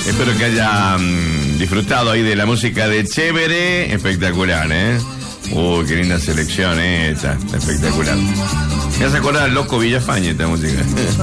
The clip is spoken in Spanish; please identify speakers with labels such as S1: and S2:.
S1: Espero que hayan disfrutado ahí de la música de Chévere. Espectacular, ¿eh? Uy, qué linda selección esta. Espectacular. Me hace acordar al Loco Villafañe esta música.